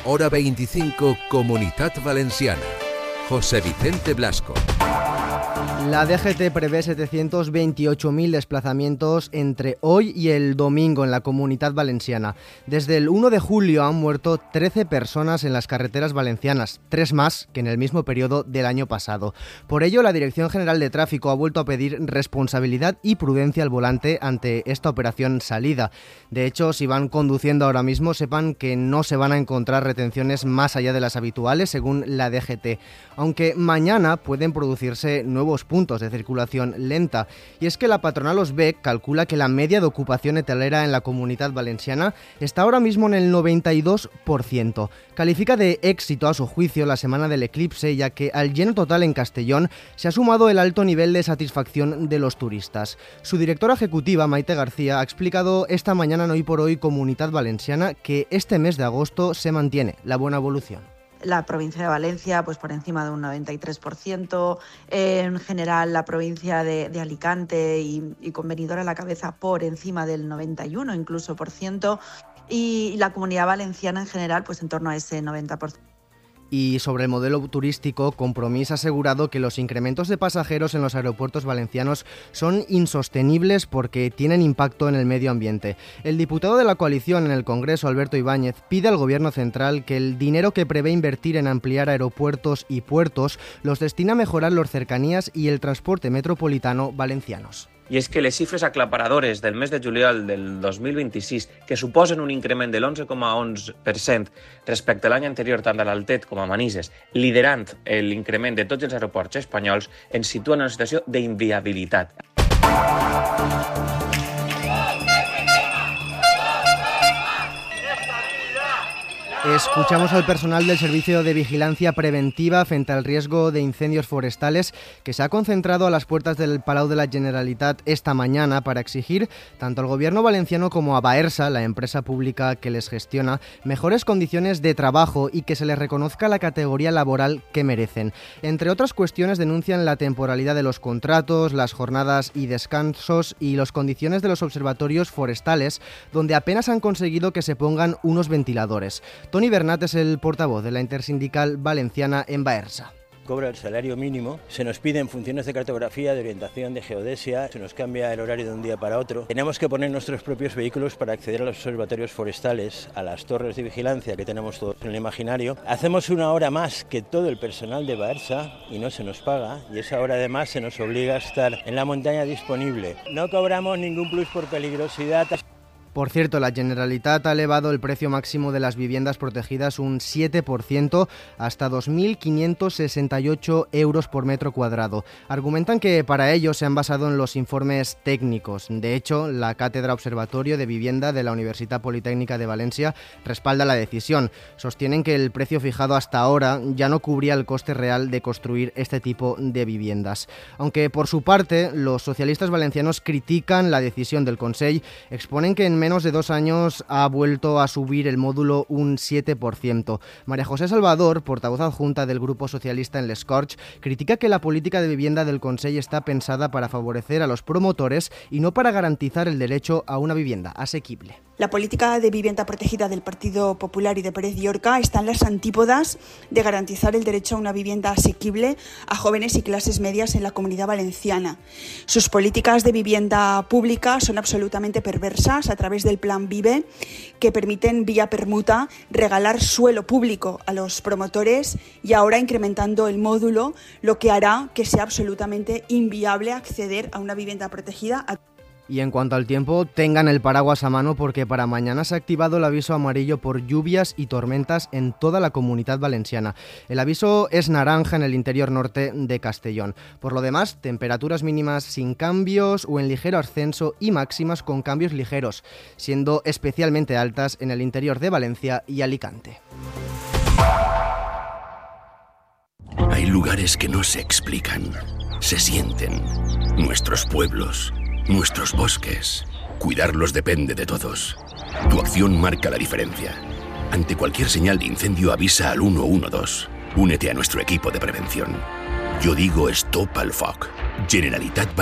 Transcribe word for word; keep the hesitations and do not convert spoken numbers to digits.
Hora veinticinco, Comunitat Valenciana. José Vicente Blasco. La D G T prevé setecientos veintiocho mil desplazamientos entre hoy y el domingo en la Comunitat Valenciana. Desde el uno de julio han muerto trece personas en las carreteras valencianas, tres más que en el mismo periodo del año pasado. Por ello, la Dirección General de Tráfico ha vuelto a pedir responsabilidad y prudencia al volante ante esta operación salida. De hecho, si van conduciendo ahora mismo, sepan que no se van a encontrar retenciones más allá de las habituales, según la D G T. Aunque mañana pueden producirse nuevos puntos de circulación lenta. Y es que la patronal Osbec calcula que la media de ocupación hotelera en la Comunitat Valenciana está ahora mismo en el noventa y dos por ciento. Califica de éxito a su juicio la semana del eclipse, ya que al lleno total en Castellón se ha sumado el alto nivel de satisfacción de los turistas. Su directora ejecutiva, Maite García, ha explicado esta mañana en Hoy por Hoy Comunitat Valenciana que este mes de agosto se mantiene la buena evolución. La provincia de Valencia, pues por encima de un noventa y tres por ciento, en general la provincia de, de Alicante y, y con Benidorm a la cabeza por encima del noventa y uno incluso por ciento, y la Comunidad Valenciana en general pues en torno a ese noventa por ciento. Y sobre el modelo turístico, Compromís ha asegurado que los incrementos de pasajeros en los aeropuertos valencianos son insostenibles porque tienen impacto en el medio ambiente. El diputado de la coalición en el Congreso, Alberto Ibáñez, pide al Gobierno central que el dinero que prevé invertir en ampliar aeropuertos y puertos los destine a mejorar las cercanías y el transporte metropolitano valencianos. I és que les xifres aclaparadores del mes de juliol del dos mil vint-i-sis, que suposen un increment de l'onze coma onze per cent respecte a l'any anterior tant a l'Altet com a Manises, liderant l'increment de tots els aeroports espanyols, ens situen en una situació d'inviabilitat. Escuchamos al personal del Servicio de Vigilancia Preventiva frente al riesgo de incendios forestales que se ha concentrado a las puertas del Palau de la Generalitat esta mañana para exigir tanto al Gobierno valenciano como a Baersa, la empresa pública que les gestiona, mejores condiciones de trabajo y que se les reconozca la categoría laboral que merecen. Entre otras cuestiones denuncian la temporalidad de los contratos, las jornadas y descansos y las condiciones de los observatorios forestales, donde apenas han conseguido que se pongan unos ventiladores. Toni Bernat es el portavoz de la Intersindical Valenciana en Baersa. Cobra el salario mínimo, se nos piden funciones de cartografía, de orientación, de geodesia, se nos cambia el horario de un día para otro. Tenemos que poner nuestros propios vehículos para acceder a los observatorios forestales, a las torres de vigilancia que tenemos todos en el imaginario. Hacemos una hora más que todo el personal de Baersa y no se nos paga, y esa hora además se nos obliga a estar en la montaña disponible. No cobramos ningún plus por peligrosidad. Por cierto, la Generalitat ha elevado el precio máximo de las viviendas protegidas un siete por ciento hasta dos mil quinientos sesenta y ocho euros por metro cuadrado. Argumentan que para ello se han basado en los informes técnicos. De hecho, la Cátedra Observatorio de Vivienda de la Universitat Politécnica de Valencia respalda la decisión. Sostienen que el precio fijado hasta ahora ya no cubría el coste real de construir este tipo de viviendas. Aunque por su parte, los socialistas valencianos critican la decisión del Consell, exponen que en menos de dos años ha vuelto a subir el módulo un siete por ciento. María José Salvador, portavoz adjunta del Grupo Socialista en Les Corts, critica que la política de vivienda del Consell está pensada para favorecer a los promotores y no para garantizar el derecho a una vivienda asequible. La política de vivienda protegida del Partido Popular y de Pérez Llorca está en las antípodas de garantizar el derecho a una vivienda asequible a jóvenes y clases medias en la Comunidad Valenciana. Sus políticas de vivienda pública son absolutamente perversas a través del Plan Vive, que permiten vía permuta regalar suelo público a los promotores y ahora incrementando el módulo, lo que hará que sea absolutamente inviable acceder a una vivienda protegida. Y en cuanto al tiempo, tengan el paraguas a mano porque para mañana se ha activado el aviso amarillo por lluvias y tormentas en toda la Comunitat Valenciana. El aviso es naranja en el interior norte de Castellón. Por lo demás, temperaturas mínimas sin cambios o en ligero ascenso y máximas con cambios ligeros, siendo especialmente altas en el interior de Valencia y Alicante. Hay lugares que no se explican, se sienten. Nuestros pueblos, nuestros bosques. Cuidarlos depende de todos. Tu acción marca la diferencia. Ante cualquier señal de incendio avisa al uno uno dos. Únete a nuestro equipo de prevención. Yo digo stop al foc. Generalitat